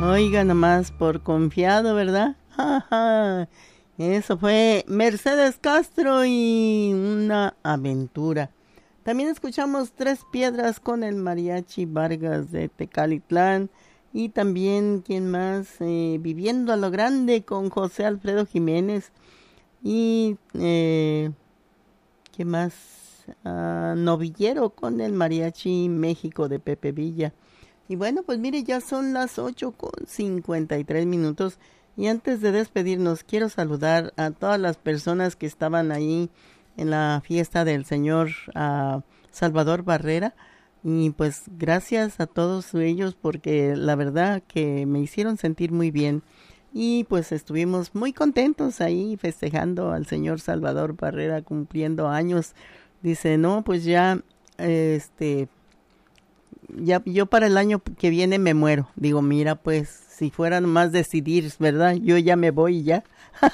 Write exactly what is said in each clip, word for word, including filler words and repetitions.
Oiga, nomás por confiado, ¿verdad? Ajá. Eso fue Mercedes Castro y una aventura. También escuchamos Tres Piedras con el Mariachi Vargas de Tecalitlán. Y también, ¿quién más? Eh, Viviendo a lo Grande con José Alfredo Jiménez. Y, eh, ¿qué más? Uh, Novillero con el Mariachi México de Pepe Villa. Y bueno, pues mire, ya son las ocho con cincuenta y tres minutos. Y antes de despedirnos, quiero saludar a todas las personas que estaban ahí en la fiesta del señor uh, Salvador Barrera. Y pues gracias a todos ellos porque la verdad que me hicieron sentir muy bien. Y pues estuvimos muy contentos ahí festejando al señor Salvador Barrera cumpliendo años. Dice, no, pues ya, este, ya yo para el año que viene me muero. Digo, mira, pues si fueran más decidir, ¿verdad? Yo ya me voy ya.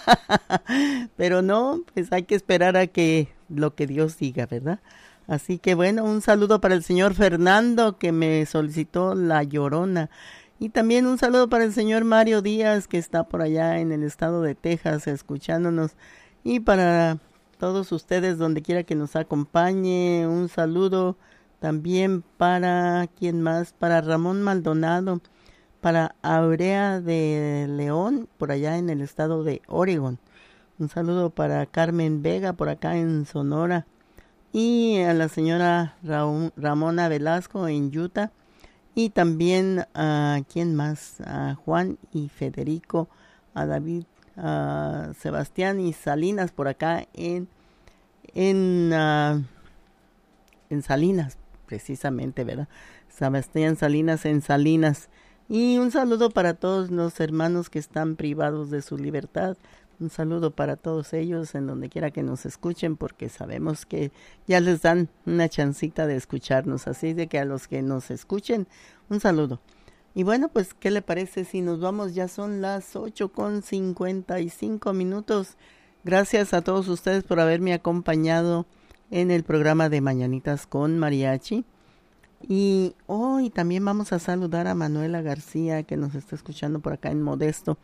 Pero no, pues hay que esperar a que lo que Dios diga, ¿verdad? Así que bueno, un saludo para el señor Fernando que me solicitó La Llorona. Y también un saludo para el señor Mario Díaz que está por allá en el estado de Texas escuchándonos. Y para todos ustedes donde quiera que nos acompañe, un saludo también para, ¿quién más? Para Ramón Maldonado, para Aurea de León, por allá en el estado de Oregon. Un saludo para Carmen Vega, por acá en Sonora. Y a la señora Raúl, Ramona Velasco en Utah. Y también a, ¿quién más? A Juan y Federico, a David, a Sebastián y Salinas por acá en, en, uh, en Salinas, precisamente, ¿verdad? Sebastián Salinas en Salinas. Y un saludo para todos los hermanos que están privados de su libertad. Un saludo para todos ellos en donde quiera que nos escuchen porque sabemos que ya les dan una chancita de escucharnos. Así de que a los que nos escuchen, un saludo. Y bueno, pues, ¿qué le parece si nos vamos? Ya son las ocho con cincuenta y cinco minutos. Gracias a todos ustedes por haberme acompañado en el programa de Mañanitas con Mariachi. Y hoy oh, también vamos a saludar a Manuela García que nos está escuchando por acá en Modesto.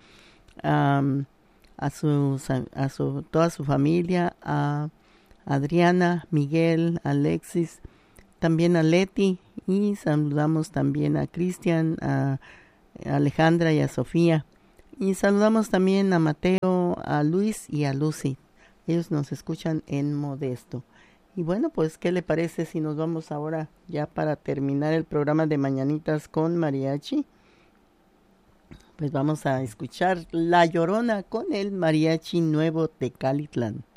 Um, a sus a su toda su familia, a Adriana, Miguel, Alexis, también a Leti y saludamos también a Cristian, a Alejandra y a Sofía y saludamos también a Mateo, a Luis y a Lucy. Ellos nos escuchan en Modesto. Y bueno, pues ¿qué le parece si nos vamos ahora ya para terminar el programa de Mañanitas con Mariachi? Pues vamos a escuchar La Llorona con el Mariachi Nuevo Tecalitlán.